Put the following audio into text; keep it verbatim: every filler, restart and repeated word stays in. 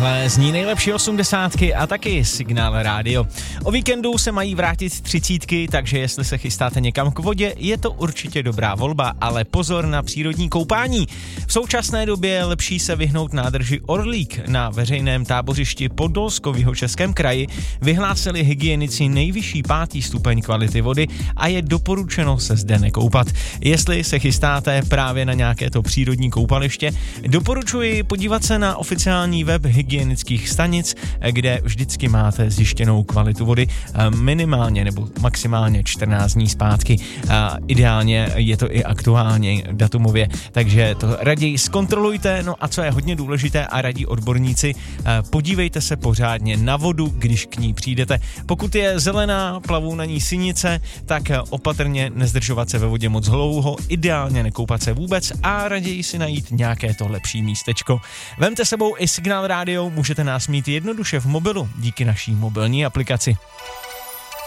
Takhle zní nejlepší osmdesátky a taky Signál rádio. O víkendu se mají vrátit třicítky, takže jestli se chystáte někam k vodě, je to určitě dobrá volba, ale pozor na přírodní koupání. V současné době je lepší se vyhnout nádrži Orlík. Na veřejném tábořišti Podolsko v Jihočeském kraji vyhlásili hygienici nejvyšší pátý stupeň kvality vody a je doporučeno se zde nekoupat. Jestli se chystáte právě na nějaké to přírodní koupaliště, doporučuji podívat se na oficiální web hygienických stanic, kde vždycky máte zjištěnou kvalitu vody minimálně nebo maximálně čtrnáct dní zpátky. A ideálně je to i aktuálně datumově, takže to raději zkontrolujte. No a co je hodně důležité a radí odborníci, podívejte se pořádně na vodu, když k ní přijdete. Pokud je zelená, plavou na ní sinice, tak opatrně nezdržovat se ve vodě moc dlouho, ideálně nekoupat se vůbec a raději si najít nějaké to lepší místečko. Vemte sebou i Signál rádio, můžete nás mít jednoduše v mobilu díky naší mobilní aplikaci.